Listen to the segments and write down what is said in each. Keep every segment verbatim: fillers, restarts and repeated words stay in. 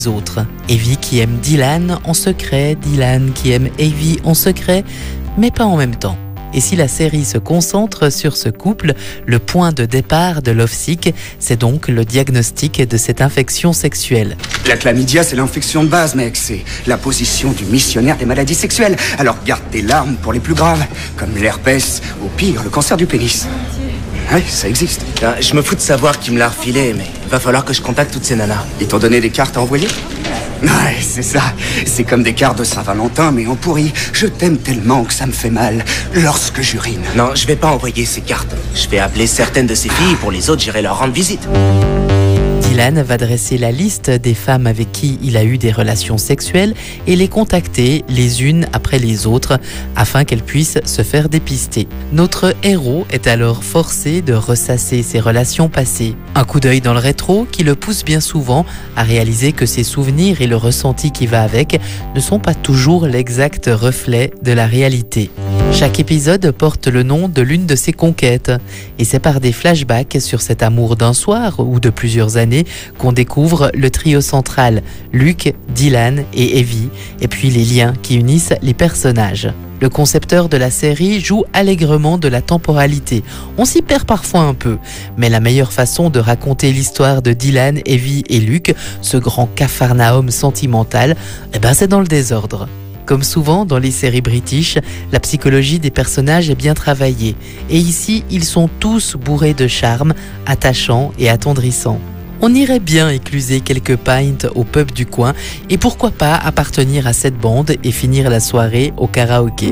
autres. Evie qui aime Dylan en secret, Dylan qui aime Evie en secret, mais pas en même temps. Et si la série se concentre sur ce couple, le point de départ de Lovesick, c'est donc le diagnostic de cette infection sexuelle. La chlamydia, c'est l'infection de base, mec. C'est la position du missionnaire des maladies sexuelles. Alors garde tes larmes pour les plus graves, comme l'herpès, au pire, le cancer du pénis. Oui, ça existe. Ben, je me fous de savoir qui me l'a refilé, mais va falloir que je contacte toutes ces nanas. Ils t'ont donné des cartes à envoyer ? Ouais, c'est ça. C'est comme des cartes de Saint-Valentin, mais en pourri. Je t'aime tellement que ça me fait mal lorsque j'urine. Non, je vais pas envoyer ces cartes. Je vais appeler certaines de ces filles, pour les autres, j'irai leur rendre visite. Dylan va dresser la liste des femmes avec qui il a eu des relations sexuelles et les contacter les unes après les autres afin qu'elles puissent se faire dépister. Notre héros est alors forcé de ressasser ses relations passées. Un coup d'œil dans le rétro qui le pousse bien souvent à réaliser que ses souvenirs et le ressenti qui va avec ne sont pas toujours l'exact reflet de la réalité. Chaque épisode porte le nom de l'une de ses conquêtes et c'est par des flashbacks sur cet amour d'un soir ou de plusieurs années qu'on découvre le trio central, Luke, Dylan et Evie, et puis les liens qui unissent les personnages. Le concepteur de la série joue allègrement de la temporalité. On s'y perd parfois un peu, mais la meilleure façon de raconter l'histoire de Dylan, Evie et Luke, ce grand capharnaüm sentimental, eh ben c'est dans le désordre. Comme souvent dans les séries british, la psychologie des personnages est bien travaillée. Et ici, ils sont tous bourrés de charme, attachants et attendrissants. On irait bien écluser quelques pints au pub du coin et pourquoi pas appartenir à cette bande et finir la soirée au karaoké.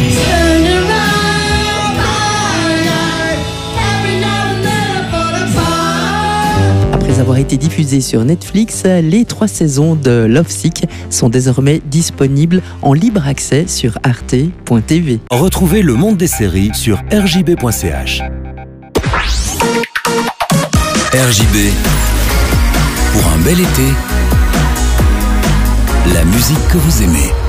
Après avoir été diffusées sur Netflix, les trois saisons de Lovesick sont désormais disponibles en libre accès sur arte point t v. Retrouvez le monde des séries sur r j b point c h. R J B. Pour un bel été, la musique que vous aimez.